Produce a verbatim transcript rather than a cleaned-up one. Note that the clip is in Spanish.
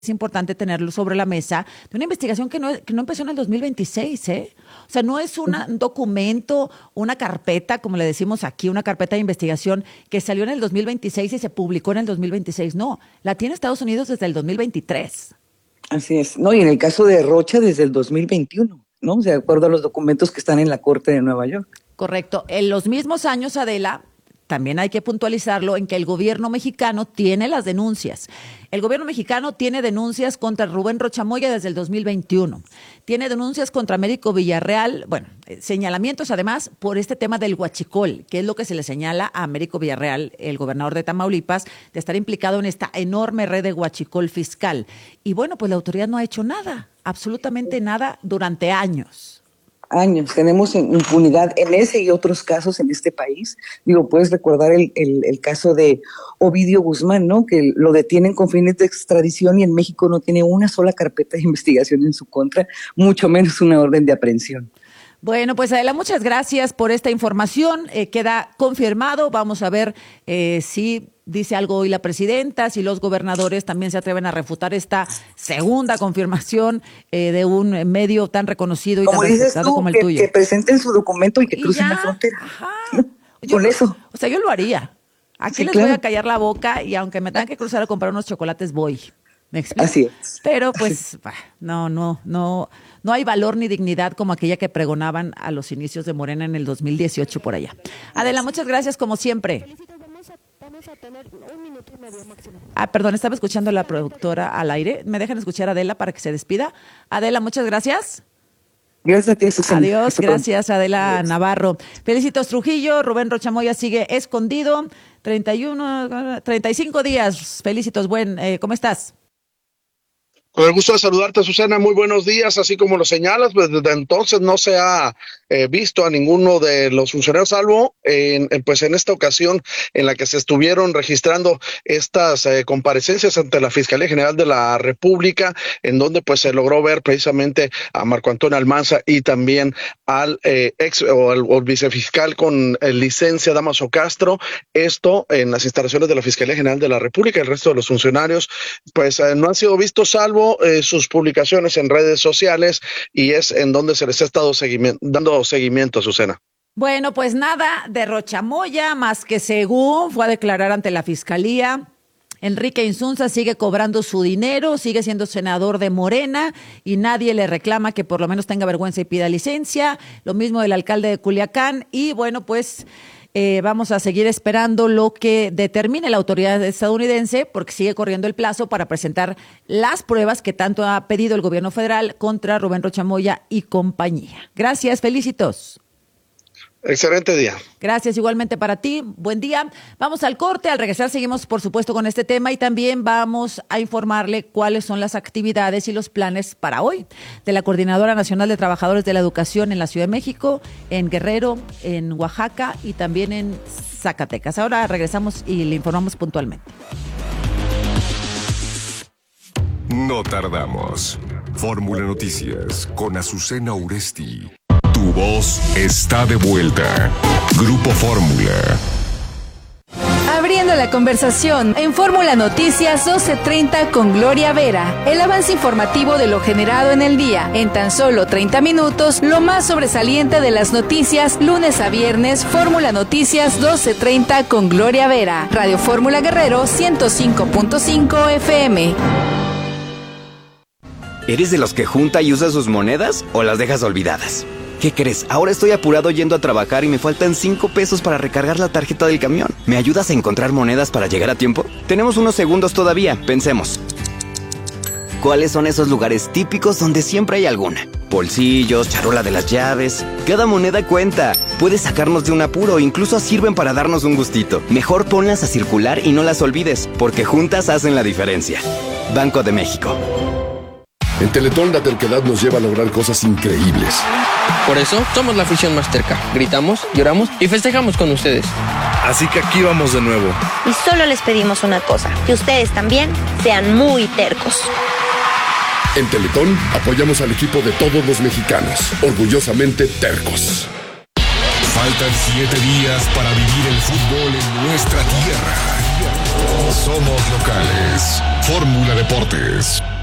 es importante tenerlo sobre la mesa, de una investigación que no, que no empezó en el dos mil veintiséis, ¿eh? O sea, no es una, un documento, una carpeta, como le decimos aquí, una carpeta de investigación que salió en el dos mil veintiséis y se publicó en el dos mil veintiséis. No, la tiene Estados Unidos desde el dos mil veintitrés. Así es. No, y en el caso de Rocha desde el dos mil veintiuno, ¿no? O sea, de acuerdo a los documentos que están en la Corte de Nueva York. Correcto. En los mismos años, Adela, también hay que puntualizarlo en que el gobierno mexicano tiene las denuncias. El gobierno mexicano tiene denuncias contra Rubén Rocha Moya desde el dos mil veintiuno. Tiene denuncias contra Américo Villarreal, bueno, señalamientos además por este tema del huachicol, que es lo que se le señala a Américo Villarreal, el gobernador de Tamaulipas, de estar implicado en esta enorme red de huachicol fiscal. Y bueno, pues la autoridad no ha hecho nada, absolutamente nada durante años. Años, tenemos impunidad en ese y otros casos en este país. Digo, puedes recordar el, el, el caso de Ovidio Guzmán, ¿no? Que lo detienen con fines de extradición y en México no tiene una sola carpeta de investigación en su contra, mucho menos una orden de aprehensión. Bueno, pues Adela, muchas gracias por esta información. Eh, queda confirmado. Vamos a ver eh, si dice algo hoy la presidenta, si los gobernadores también se atreven a refutar esta segunda confirmación eh, de un medio tan reconocido y como tan respetado tú, como el que, tuyo. Que presenten su documento y que ¿Y crucen ya? la frontera. Ajá. Con yo, eso. O sea, yo lo haría. Aquí sí, les claro. voy a callar la boca y aunque me tengan que cruzar a comprar unos chocolates, voy. ¿Me explico? Así es. Pero pues, bah, no, no, no, no hay valor ni dignidad como aquella que pregonaban a los inicios de Morena en el dos mil dieciocho por allá. Adela, muchas gracias como siempre. Vamos a tener un minuto y medio máximo. Ah, perdón, estaba escuchando a la productora al aire. ¿Me dejan escuchar a Adela para que se despida? Adela, muchas gracias. Gracias a ti, Susana. Adiós, gracias Adela Adiós. Navarro. Felicitos Trujillo, Rubén Rocha Moya sigue escondido. treinta y uno, treinta y cinco días. Felicitos, buen, eh, ¿cómo estás? Con el gusto de saludarte, Susana, muy buenos días. Así como lo señalas, pues desde entonces no se ha eh, visto a ninguno de los funcionarios, salvo en, en, pues en esta ocasión en la que se estuvieron registrando estas eh, comparecencias ante la Fiscalía General de la República, en donde pues se logró ver precisamente a Marco Antonio Almanza y también al eh, ex o al, o vicefiscal con eh, licencia Damaso Castro. Esto en las instalaciones de la Fiscalía General de la República. El resto de los funcionarios pues eh, no han sido vistos, salvo Eh, sus publicaciones en redes sociales, y es en donde se les ha estado seguimiento, dando seguimiento, Susana. Bueno, pues nada de Rocha Moya, más que según fue a declarar ante la Fiscalía. Enrique Insunza sigue cobrando su dinero, sigue siendo senador de Morena y nadie le reclama que por lo menos tenga vergüenza y pida licencia. Lo mismo del alcalde de Culiacán. Y bueno, pues Eh, vamos a seguir esperando lo que determine la autoridad estadounidense, porque sigue corriendo el plazo para presentar las pruebas que tanto ha pedido el gobierno federal contra Rubén Rocha Moya y compañía. Gracias, felicitos. Excelente día. Gracias, igualmente para ti. Buen día. Vamos al corte. Al regresar seguimos, por supuesto, con este tema y también vamos a informarle cuáles son las actividades y los planes para hoy de la Coordinadora Nacional de Trabajadores de la Educación en la Ciudad de México, en Guerrero, en Oaxaca y también en Zacatecas. Ahora regresamos y le informamos puntualmente. No tardamos. Fórmula Noticias con Azucena Uresti. Tu voz está de vuelta. Grupo Fórmula. Abriendo la conversación en Fórmula Noticias doce treinta con Gloria Vera. El avance informativo de lo generado en el día. En tan solo treinta minutos, lo más sobresaliente de las noticias, lunes a viernes, Fórmula Noticias doce treinta con Gloria Vera. Radio Fórmula Guerrero ciento cinco punto cinco F M. ¿Eres de los que junta y usa sus monedas o las dejas olvidadas? ¿Qué crees? Ahora estoy apurado yendo a trabajar y me faltan cinco pesos para recargar la tarjeta del camión. ¿Me ayudas a encontrar monedas para llegar a tiempo? Tenemos unos segundos todavía, pensemos. ¿Cuáles son esos lugares típicos donde siempre hay alguna? Bolsillos, charola de las llaves. Cada moneda cuenta. Puede sacarnos de un apuro, incluso sirven para darnos un gustito. Mejor ponlas a circular y no las olvides, porque juntas hacen la diferencia. Banco de México. En Teletón la terquedad nos lleva a lograr cosas increíbles. Por eso somos la afición más terca. Gritamos, lloramos y festejamos con ustedes. Así que aquí vamos de nuevo. Y solo les pedimos una cosa, que ustedes también sean muy tercos. En Teletón apoyamos al equipo de todos los mexicanos, orgullosamente tercos. Faltan siete días para vivir el fútbol en nuestra tierra. Somos locales. Fórmula Deportes.